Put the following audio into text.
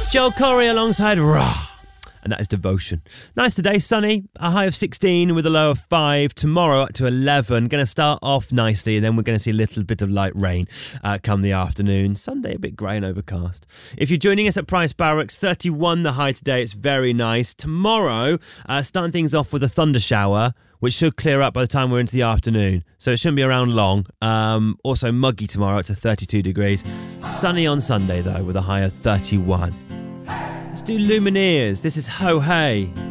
Joel Corey alongside Rah. And that is Devotion. Nice today, sunny, a high of 16 with a low of 5. Tomorrow up to 11. Going to start off nicely, and then we're going to see a little bit of light rain come the afternoon. Sunday a bit grey and overcast. If you're joining us at Price Barracks, 31 the high today. It's very nice. Tomorrow, starting things off with a thunder shower, which should clear up by the time we're into the afternoon. So it shouldn't be around long. Also muggy tomorrow up to 32 degrees. Sunny on Sunday, though, with a high of 31. Let's do Lumineers. This is Ho Hey.